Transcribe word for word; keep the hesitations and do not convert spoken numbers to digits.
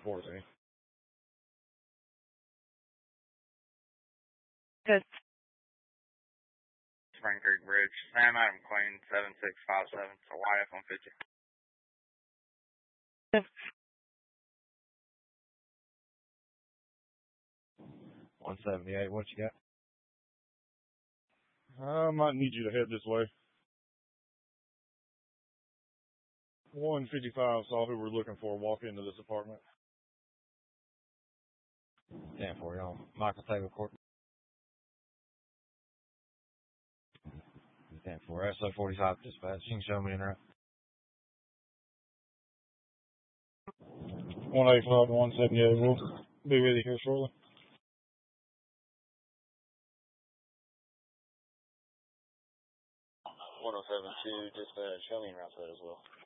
fourteen. Good. Spring Creek Bridge. Sam Adam Queen, seven six five seven. So Y F one fifty. Good. one seventy-eight, what you got? I might need you to head this way. one fifty-five saw who we're looking for walk into this apartment. ten for you on Michael Taylor Court. ten for S O forty-five dispatch. You can show me in there. one eighty-five to one seventy-eight. We'll be with you here shortly. one oh seven two dispatch. Show me in route set as well.